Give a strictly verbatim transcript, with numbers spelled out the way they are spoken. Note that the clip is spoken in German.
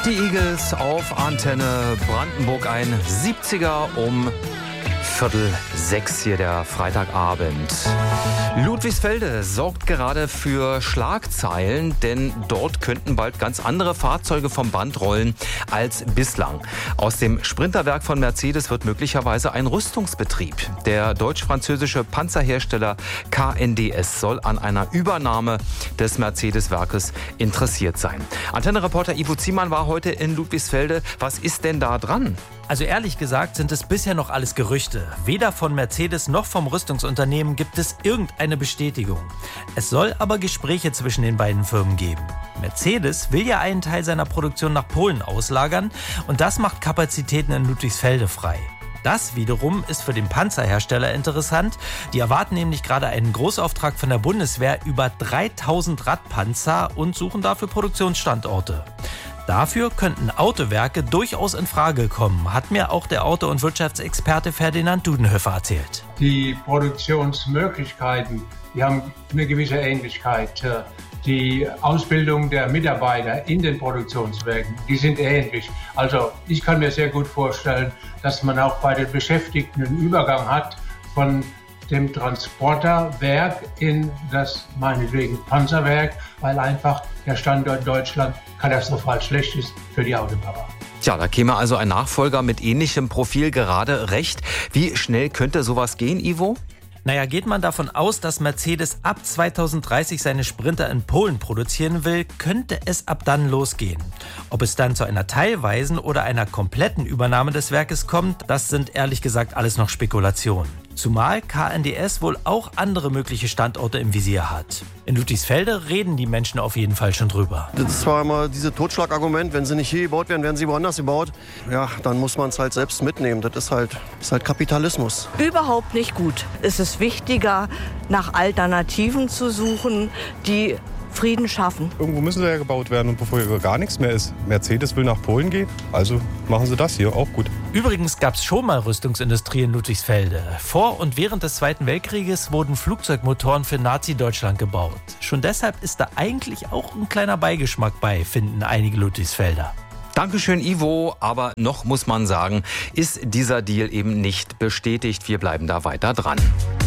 Die Eagles auf Antenne Brandenburg, ein siebziger um Viertel sechs hier der Freitagabend. Ludwigsfelde sorgt gerade für Schlagzeilen, denn dort könnten bald ganz andere Fahrzeuge vom Band rollen als bislang. Aus dem Sprinterwerk von Mercedes wird möglicherweise ein Rüstungsbetrieb. Der deutsch-französische Panzerhersteller K N D S soll an einer Übernahme des Mercedes-Werkes interessiert sein. Antenne-Reporter Ivo Ziemann war heute in Ludwigsfelde. Was ist denn da dran? Also ehrlich gesagt sind es bisher noch alles Gerüchte. Weder von Mercedes noch vom Rüstungsunternehmen gibt es irgendeine Bestätigung. Es soll aber Gespräche zwischen den beiden Firmen geben. Mercedes will ja einen Teil seiner Produktion nach Polen auslagern und das macht Kapazitäten in Ludwigsfelde frei. Das wiederum ist für den Panzerhersteller interessant. Die erwarten nämlich gerade einen Großauftrag von der Bundeswehr über dreitausend Radpanzer und suchen dafür Produktionsstandorte. Dafür könnten Autowerke durchaus in Frage kommen, hat mir auch der Auto- und Wirtschaftsexperte Ferdinand Dudenhöfer erzählt. Die Produktionsmöglichkeiten, die haben eine gewisse Ähnlichkeit. Die Ausbildung der Mitarbeiter in den Produktionswerken, die sind ähnlich. Also ich kann mir sehr gut vorstellen, dass man auch bei den Beschäftigten einen Übergang hat von dem Transporterwerk in das meinetwegen Panzerwerk, weil einfach der Standort Deutschland katastrophal schlecht ist für die Autobauer. Tja, da käme also ein Nachfolger mit ähnlichem Profil gerade recht. Wie schnell könnte sowas gehen, Ivo? Naja, geht man davon aus, dass Mercedes ab zweitausenddreißig seine Sprinter in Polen produzieren will, könnte es ab dann losgehen. Ob es dann zu einer teilweisen oder einer kompletten Übernahme des Werkes kommt, das sind ehrlich gesagt alles noch Spekulationen. Zumal K N D S wohl auch andere mögliche Standorte im Visier hat. In Ludwigsfelde reden die Menschen auf jeden Fall schon drüber. Das ist zwar immer dieses Totschlagargument, wenn sie nicht hier gebaut werden, werden sie woanders gebaut. Ja, dann muss man es halt selbst mitnehmen. Das ist halt, ist halt Kapitalismus. Überhaupt nicht gut. Es ist wichtiger, nach Alternativen zu suchen, die Frieden schaffen. Irgendwo müssen sie ja gebaut werden und bevor hier gar nichts mehr ist. Mercedes will nach Polen gehen, also machen sie das hier auch gut. Übrigens gab es schon mal Rüstungsindustrie in Ludwigsfelde. Vor und während des Zweiten Weltkrieges wurden Flugzeugmotoren für Nazi-Deutschland gebaut. Schon deshalb ist da eigentlich auch ein kleiner Beigeschmack bei, finden einige Ludwigsfelder. Dankeschön, Ivo. Aber noch muss man sagen, ist dieser Deal eben nicht bestätigt. Wir bleiben da weiter dran.